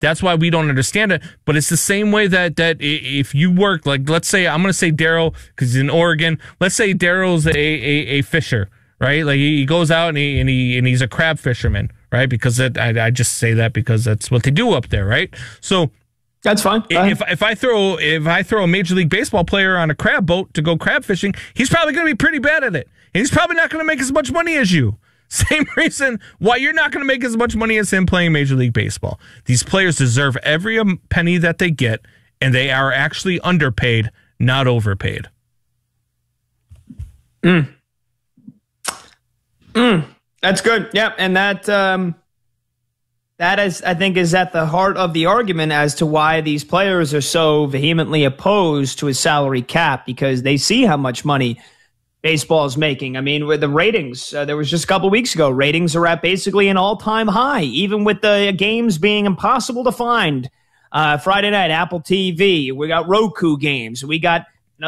That's why we don't understand it. But it's the same way that if you work, like, let's say, I'm going to say Daryl, because he's in Oregon. Let's say Daryl's a fisher, right? Like, he goes out and he's a crab fisherman, right? Because I just say that because that's what they do up there, right? So that's fine. If I throw a Major League Baseball player on a crab boat to go crab fishing, he's probably going to be pretty bad at it. And he's probably not going to make as much money as you. Same reason why you're not going to make as much money as him playing Major League Baseball. These players deserve every penny that they get, and they are actually underpaid, not overpaid. That's good. Yeah, and that is, I think, is at the heart of the argument as to why these players are so vehemently opposed to a salary cap, because they see how much money baseball is making. I mean, with the ratings, there was just a couple weeks ago, ratings are at basically an all-time high, even with the games being impossible to find. Friday night, Apple TV. We got Roku games. We got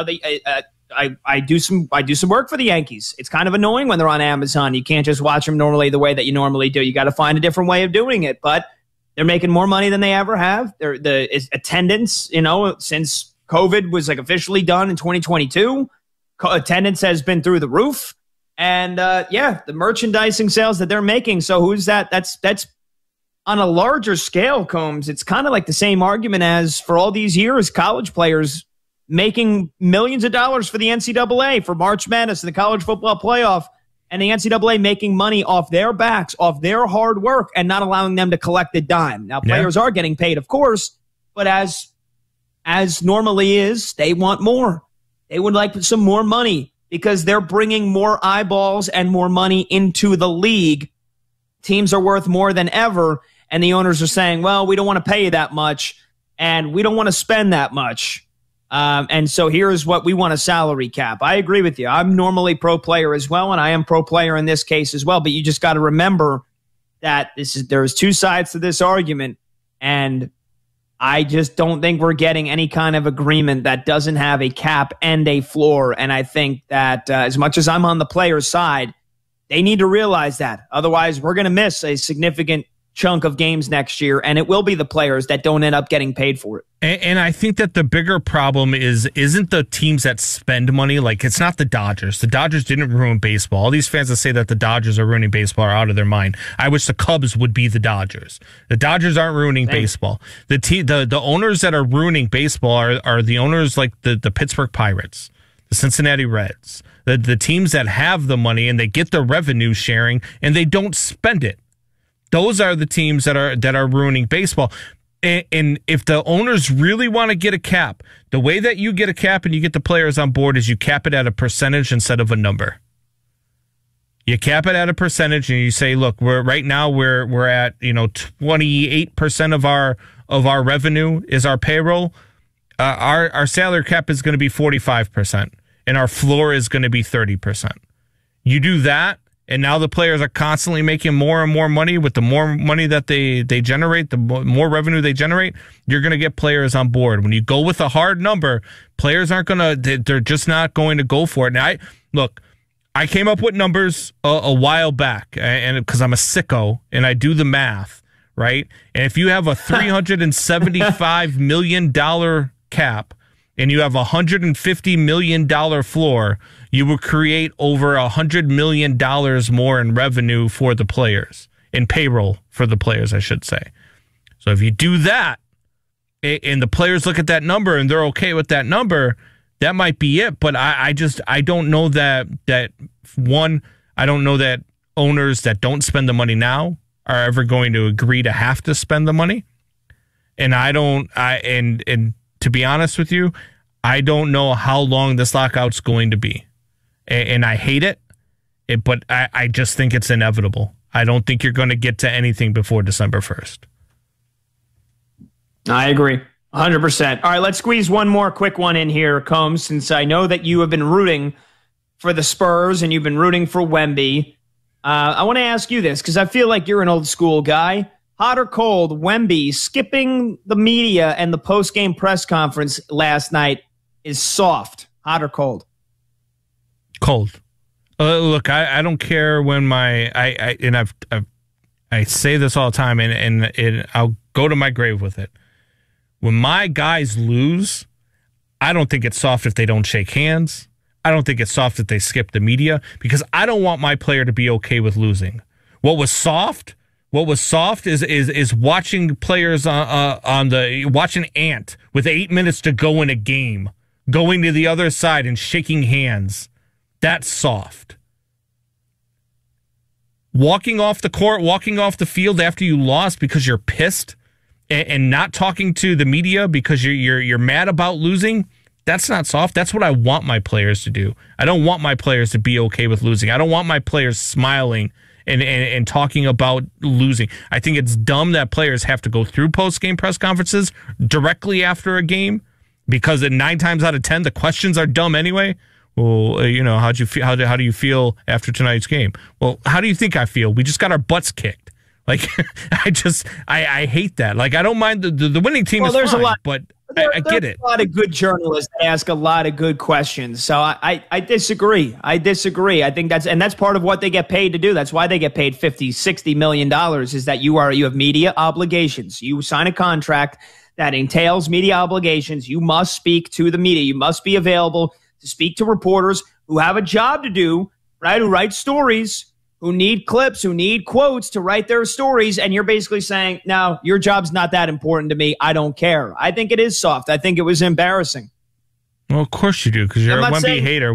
I do some work for the Yankees. It's kind of annoying when they're on Amazon. You can't just watch them normally the way that you normally do. You got to find a different way of doing it. But they're making more money than they ever have. The attendance, since COVID was like officially done in 2022. Attendance has been through the roof, and the merchandising sales that they're making. So who's that? That's on a larger scale, Combs. It's kind of like the same argument as for all these years, college players making millions of dollars for the NCAA, for March Madness and the college football playoff, and the NCAA making money off their backs, off their hard work, and not allowing them to collect a dime. Now, players are getting paid, of course, but as normally is, they want more. They would like some more money because they're bringing more eyeballs and more money into the league. Teams are worth more than ever, and the owners are saying, well, we don't want to pay you that much, and we don't want to spend that much. And so here's what we want: a salary cap. I agree with you. I'm normally pro player as well, and I am pro player in this case as well. But you just got to remember that there's two sides to this argument, and I just don't think we're getting any kind of agreement that doesn't have a cap and a floor. And I think that as much as I'm on the player's side, they need to realize that. Otherwise, we're going to miss a significant chunk of games next year, and it will be the players that don't end up getting paid for it. And I think that the bigger problem isn't the teams that spend money. Like, it's not the Dodgers. The Dodgers didn't ruin baseball. All these fans that say that the Dodgers are ruining baseball are out of their mind. I wish the Cubs would be the Dodgers. The Dodgers aren't ruining baseball. The owners that are ruining baseball are the owners like the Pittsburgh Pirates, the Cincinnati Reds, the teams that have the money and they get the revenue sharing and they don't spend it. Those are the teams that are ruining baseball. And if the owners really want to get a cap, the way that you get a cap and you get the players on board is you cap it at a percentage instead of a number. You cap it at a percentage and you say, look, we're at 28% of our revenue is our payroll. Our salary cap is going to be 45%, and our floor is going to be 30%. You do that. And now the players are constantly making more and more money. With the more money that they generate, the more revenue they generate, you're going to get players on board. When you go with a hard number, players aren't going to, they're just not going to go for it. Now, I came up with numbers a while back, and because I'm a sicko and I do the math, right? And if you have a $375 million cap and you have a $150 million floor, you will create over $100 million more in revenue for the players, in payroll for the players, I should say. So if you do that, and the players look at that number and they're okay with that number, that might be it. But I don't know that I don't know that owners that don't spend the money now are ever going to agree to have to spend the money. And and to be honest with you, I don't know how long this lockout's going to be. And I hate it, but I just think it's inevitable. I don't think you're going to get to anything before December 1st. I agree, 100%. All right, let's squeeze one more quick one in here, Combs, since I know that you have been rooting for the Spurs and you've been rooting for Wemby. I want to ask you this, because I feel like you're an old school guy. Hot or cold, Wemby skipping the media and the post-game press conference last night is soft. Hot or cold? Cold. Look, I don't care when I say this all the time, and I'll Go to my grave with it. When my guys lose, I don't think it's soft if they don't shake hands. I don't think it's soft if they skip the media, because I don't want my player to be okay with losing. What was soft is watching players watching Ant with 8 minutes to go in a game, going to the other side and shaking hands. That's soft. Walking off the court, walking off the field after you lost because you're pissed, and not talking to the media because you're mad about losing. That's not soft. That's what I want my players to do. I don't want my players to be okay with losing. I don't want my players smiling and talking about losing. I think it's dumb that players have to go through post-game press conferences directly after a game, because 9 times out of 10 the questions are dumb anyway. Well, how'd you feel? How do you feel after tonight's game? Well, how do you think I feel? We just got our butts kicked. Like, I hate that. Like, I don't mind the winning team is fine, but I get it. There's a lot of good journalists that ask a lot of good questions. So I disagree. I think that's part of what they get paid to do. That's why they get paid $50-60 million, is that you have media obligations. You sign a contract that entails media obligations. You must speak to the media. You must be available to speak to reporters who have a job to do, right? Who write stories, who need clips, who need quotes to write their stories. And you're basically saying, no, your job's not that important to me. I don't care. I think it is soft. I think it was embarrassing. Well, of course you do, because you're a Wemby hater.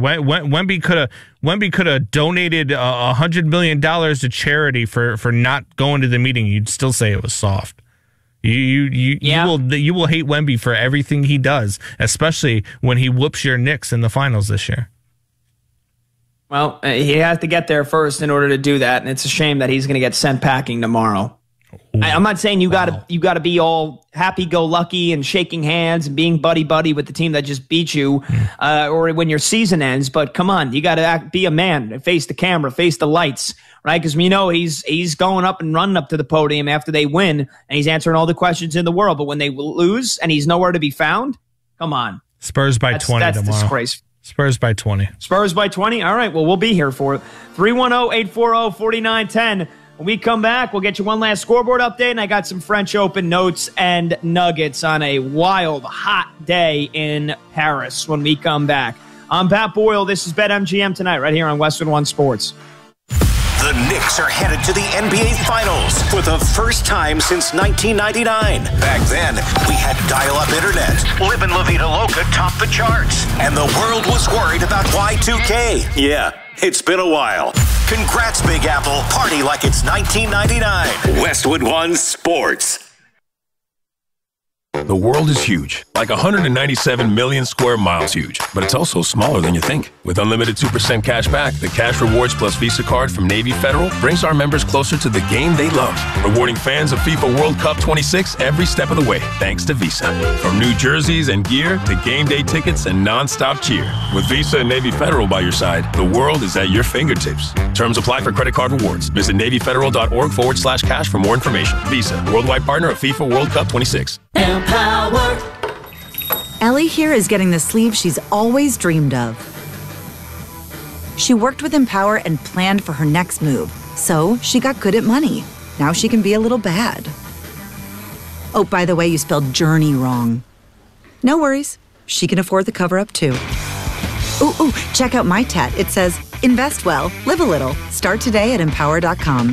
Wemby could have donated $100 million to charity for not going to the meeting. You'd still say it was soft. You will hate Wemby for everything he does, especially when he whoops your Knicks in the finals this year. Well, he has to get there first in order to do that, and it's a shame that he's going to get sent packing tomorrow. I'm not saying you got to be all happy-go-lucky and shaking hands and being buddy-buddy with the team that just beat you, or when your season ends. But come on, you got to be a man, face the camera, face the lights, right? Because we know he's going up and running up to the podium after they win, and he's answering all the questions in the world. But when they lose and he's nowhere to be found, come on. Spurs by 20 that's tomorrow. Disgraceful. Spurs by 20. Spurs by 20? All right, well, we'll be here for it. 310-840-4910. When we come back, we'll get you one last scoreboard update, and I got some French Open notes and nuggets on a wild, hot day in Paris when we come back. I'm Pat Boyle. This is BetMGM tonight right here on Westwood One Sports. The Knicks are headed to the NBA Finals for the first time since 1999. Back then, we had dial-up internet. Livin' La Vida Loca topped the charts. And the world was worried about Y2K. Yeah, it's been a while. Congrats, Big Apple. Party like it's 1999. Westwood One Sports. The world is huge, like 197 million square miles huge, but it's also smaller than you think. With unlimited 2% cash back, the Cash Rewards Plus Visa card from Navy Federal brings our members closer to the game they love, rewarding fans of FIFA World Cup 26 every step of the way, thanks to Visa. From new jerseys and gear to game day tickets and non-stop cheer. With Visa and Navy Federal by your side, the world is at your fingertips. Terms apply for credit card rewards. Visit NavyFederal.org/cash for more information. Visa, worldwide partner of FIFA World Cup 26. Empower. Ellie here is getting the sleeve she's always dreamed of. She worked with Empower and planned for her next move, so she got good at money. Now she can be a little bad. Oh, by the way, you spelled journey wrong. No worries. She can afford the cover-up, too. Ooh, check out my tat. It says, invest well, live a little. Start today at Empower.com.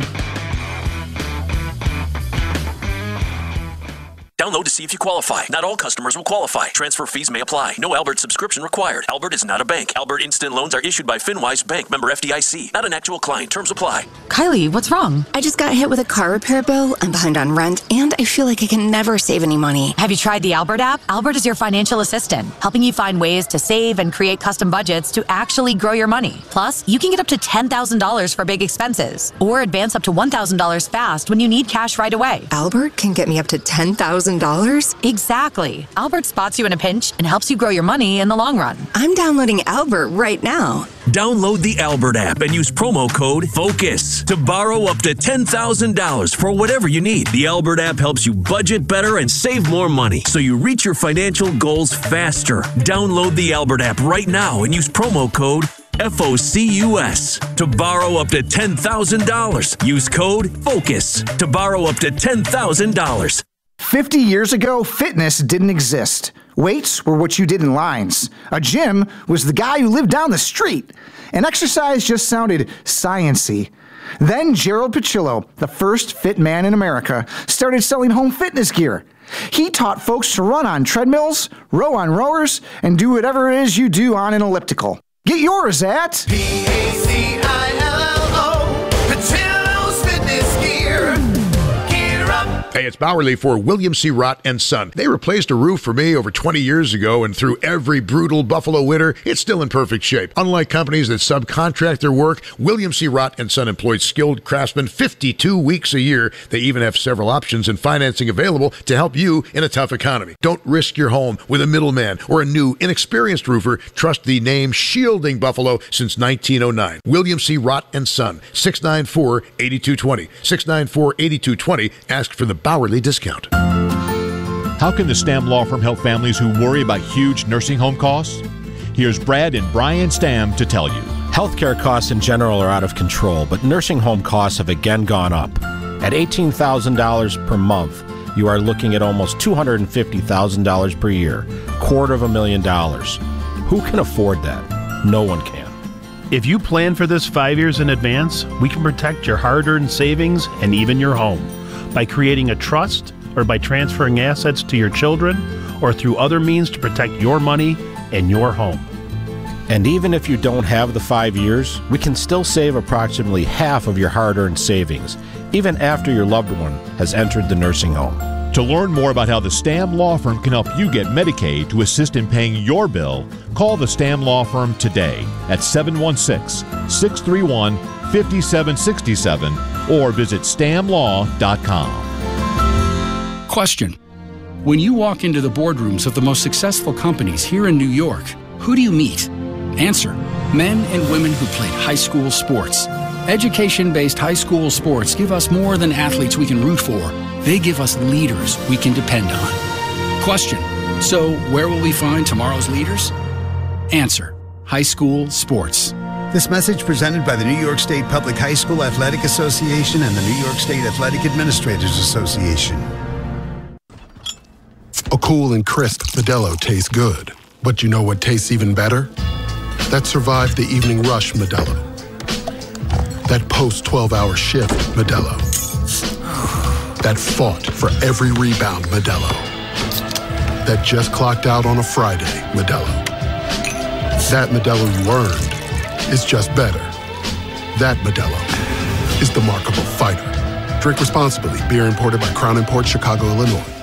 Download to see if you qualify. Not all customers will qualify. Transfer fees may apply. No Albert subscription required. Albert is not a bank. Albert Instant Loans are issued by FinWise Bank, member FDIC. Not an actual client. Terms apply. Kylie, what's wrong? I just got hit with a car repair bill. I'm behind on rent, and I feel like I can never save any money. Have you tried the Albert app? Albert is your financial assistant, helping you find ways to save and create custom budgets to actually grow your money. Plus, you can get up to $10,000 for big expenses, or advance up to $1,000 fast when you need cash right away. Albert can get me up to $10,000? Exactly. Albert spots you in a pinch and helps you grow your money in the long run. I'm downloading Albert right now. Download the Albert app and use promo code FOCUS to borrow up to $10,000 for whatever you need. The Albert app helps you budget better and save more money so you reach your financial goals faster. Download the Albert app right now and use promo code FOCUS to borrow up to $10,000. Use code FOCUS to borrow up to $10,000. 50 years ago, fitness didn't exist. Weights were what you did in lines. A gym was the guy who lived down the street. And exercise just sounded science-y. Then Gerald Pachillo, the first fit man in America, started selling home fitness gear. He taught folks to run on treadmills, row on rowers, and do whatever it is you do on an elliptical. Get yours at Pacillo, Pachillo's Fitness Gear. Gear up. Hey, it's Bowerly for William C. Rott & Son. They replaced a roof for me over 20 years ago, and through every brutal Buffalo winter, it's still in perfect shape. Unlike companies that subcontract their work, William C. Rott & Son employs skilled craftsmen 52 weeks a year. They even have several options and financing available to help you in a tough economy. Don't risk your home with a middleman or a new, inexperienced roofer. Trust the name shielding Buffalo since 1909. William C. Rott & Son, 694-8220. 694-8220. Ask for the Bowerly discount. How can the Stamm Law Firm help families who worry about huge nursing home costs? Here's Brad and Brian Stamm to tell you. Healthcare costs in general are out of control, but nursing home costs have again gone up. At $18,000 per month, you are looking at almost $250,000 per year, $250,000. Who can afford that? No one can. If you plan for this 5 years in advance, we can protect your hard-earned savings and even your home by creating a trust or by transferring assets to your children or through other means to protect your money and your home. And even if you don't have the 5 years, we can still save approximately half of your hard-earned savings, even after your loved one has entered the nursing home. To learn more about how the Stamm Law Firm can help you get Medicaid to assist in paying your bill, call the Stamm Law Firm today at 716-631-5767 or visit stammlaw.com. Question. When you walk into the boardrooms of the most successful companies here in New York, who do you meet? Answer. Men and women who played high school sports. Education-based high school sports give us more than athletes we can root for. They give us leaders we can depend on. Question. So where will we find tomorrow's leaders? Answer. High school sports. This message presented by the New York State Public High School Athletic Association and the New York State Athletic Administrators Association. A cool and crisp Modelo tastes good. But you know what tastes even better? That survived the evening rush Modelo. That post-12-hour shift Modelo. That fought for every rebound Modelo. That just clocked out on a Friday Modelo. That Modelo you earned is just better. That Modelo is the markable fighter. Drink responsibly. Beer imported by Crown Imports, Chicago, Illinois.